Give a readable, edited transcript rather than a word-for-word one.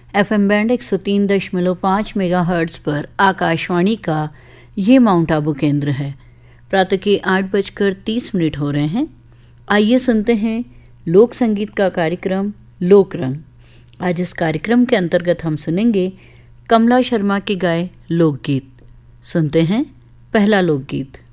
FM band 103.5 megahertz पर आकाशवाणी का ये माउंट आबू केंद्र है। प्रातः के 8:30 हो रहे हैं। आइए सुनते हैं लोक संगीत का कार्यक्रम लोक रंग। आज इस कार्यक्रम के अंतर्गत हम सुनेंगे कमला शर्मा के गाए लोकगीत। सुनते हैं पहला लोकगीत।